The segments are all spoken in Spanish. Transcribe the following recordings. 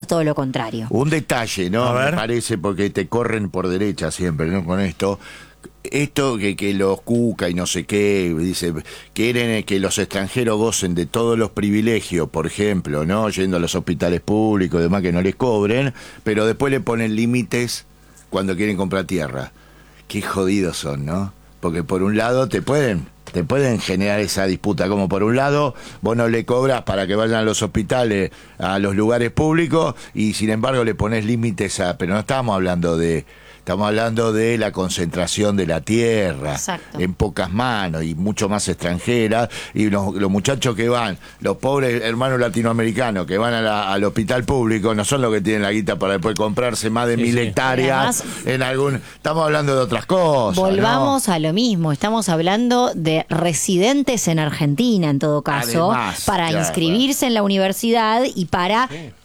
todo lo contrario. Un detalle, ¿no? Me parece, porque te corren por derecha siempre, ¿no? Con esto que los Cuca y no sé qué, dice, quieren que los extranjeros gocen de todos los privilegios, por ejemplo, ¿no? Yendo a los hospitales públicos y demás, que no les cobren, pero después le ponen límites cuando quieren comprar tierra. Qué jodidos son, ¿no? Porque por un lado te pueden generar esa disputa, como por un lado vos no le cobras para que vayan a los hospitales, a los lugares públicos, y sin embargo le pones límites pero no estamos hablando de la concentración de la tierra. Exacto. En pocas manos y mucho más extranjeras, y los muchachos que van, los pobres hermanos latinoamericanos que van al hospital público, no son los que tienen la guita para después comprarse más de 1000 hectáreas. Además, estamos hablando de otras cosas. Volvamos a lo mismo, estamos hablando de residentes en Argentina, en todo caso, además, para inscribirse en la universidad y para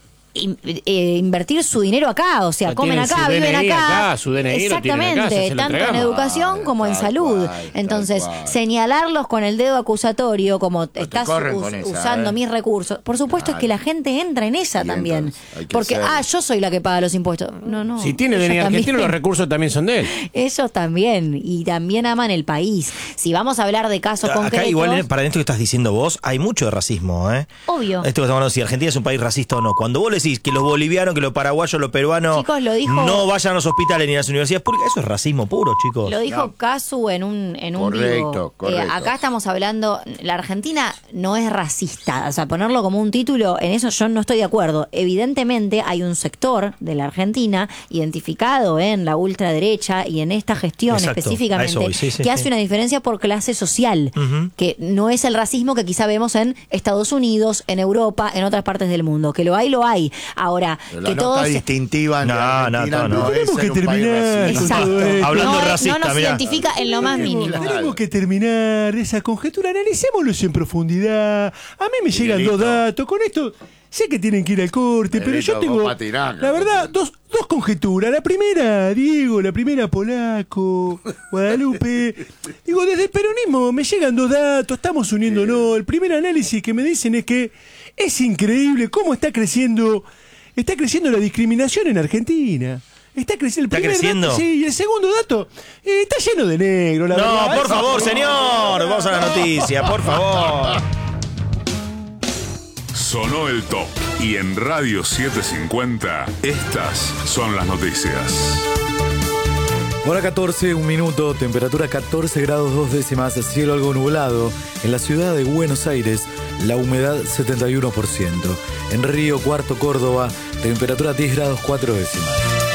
invertir su dinero acá, o sea, comen acá, viven acá. Su DNI exactamente, tanto en educación como en salud. Entonces, señalarlos con el dedo acusatorio, como estás usando mis recursos. Por supuesto, es que la gente entra en esa también. Porque, yo soy la que paga los impuestos. No. Si tiene DNI argentino, los recursos también son de él. Ellos también, y también aman el país. Si vamos a hablar de casos concretos... Acá igual, para esto que estás diciendo vos, hay mucho de racismo, ¿eh? Obvio. Esto que estamos hablando, si Argentina es un país racista o no. Cuando vos le decís que los bolivianos, que los paraguayos, los peruanos, chicos, lo dijo, no vayan a los hospitales ni a las universidades públicas, eso es racismo puro, chicos. Lo dijo Casu en un vivo. Correcto. Acá estamos hablando, la Argentina no es racista, o sea, ponerlo como un título, en eso yo no estoy de acuerdo. Evidentemente hay un sector de la Argentina identificado en la ultraderecha y en esta gestión específicamente, que hace una diferencia por clase social, que no es el racismo que quizá vemos en Estados Unidos, en Europa, en otras partes del mundo. Que lo hay. Ahora, pero que la todos... nota distintiva no tenemos que terminar. Exacto. Hablando racista, no nos identifica en lo más mínimo. Tenemos que terminar esa conjetura. Analicémoslo en profundidad. A mí me llegan dos datos. Con esto sé que tienen que ir al corte, pero yo tengo, la verdad, dos conjeturas. La primera, Diego, la primera, Polaco, Guadalupe. Digo, desde el peronismo me llegan dos datos, estamos uniéndonos. El primer análisis que me dicen es que es increíble cómo está creciendo la discriminación en Argentina. Está creciendo. Dato, sí, y el segundo dato, está lleno de negro, la verdad. No, por favor, señor. Vamos a la noticia, por favor. Sonó el top. Y en Radio 750, estas son las noticias. Hora 14, 1 minuto, temperatura 14 grados 2 décimas, cielo algo nublado. En la ciudad de Buenos Aires, la humedad 71%. En Río Cuarto, Córdoba, temperatura 10 grados 4 décimas.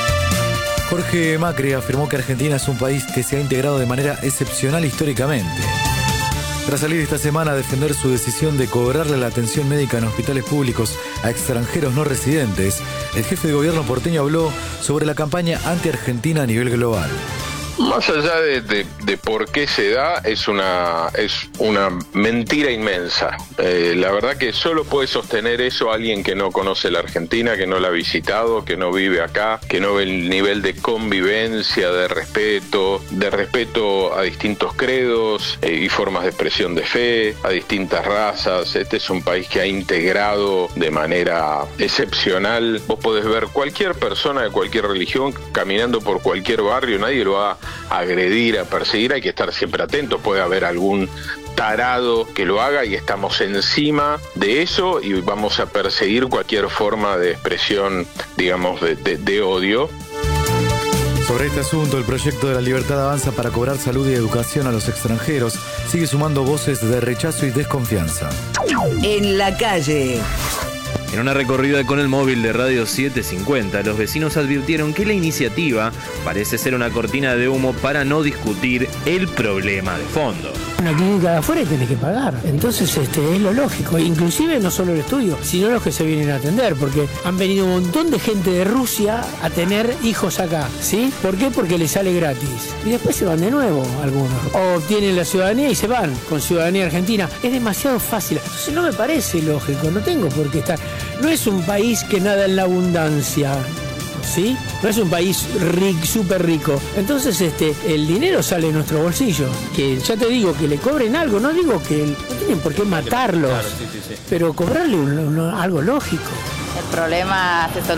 Jorge Macri afirmó que Argentina es un país que se ha integrado de manera excepcional históricamente. Tras salir esta semana a defender su decisión de cobrarle la atención médica en hospitales públicos a extranjeros no residentes, el jefe de gobierno porteño habló sobre la campaña anti-argentina a nivel global. Más allá de por qué se da, es una mentira inmensa. La verdad que solo puede sostener eso alguien que no conoce la Argentina, que no la ha visitado, que no vive acá, que no ve el nivel de convivencia, de respeto a distintos credos y formas de expresión de fe, a distintas razas. Este es un país que ha integrado de manera excepcional. Vos podés ver cualquier persona de cualquier religión caminando por cualquier barrio, nadie lo va a agredir, a perseguir. Hay que estar siempre atento, puede haber algún tarado que lo haga y estamos encima de eso y vamos a perseguir cualquier forma de expresión, digamos, de odio. Sobre este asunto, el proyecto de la libertad avanza para cobrar salud y educación a los extranjeros. Sigue sumando voces de rechazo y desconfianza. En la calle. En una recorrida con el móvil de Radio 750, los vecinos advirtieron que la iniciativa parece ser una cortina de humo para no discutir el problema de fondo. Una clínica de afuera tenés que pagar, entonces es lo lógico, inclusive no solo el estudio, sino los que se vienen a atender, porque han venido un montón de gente de Rusia a tener hijos acá, ¿sí? ¿Por qué? Porque les sale gratis, y después se van de nuevo algunos, o obtienen la ciudadanía y se van con ciudadanía argentina. Es demasiado fácil, entonces no me parece lógico, no tengo por qué estar. No es un país que nada en la abundancia, ¿sí? No es un país súper rico. Entonces el dinero sale de nuestro bolsillo. Que ya te digo, que le cobren algo. No digo que no tienen por qué matarlos, claro, sí. Pero cobrarle algo lógico. El problema se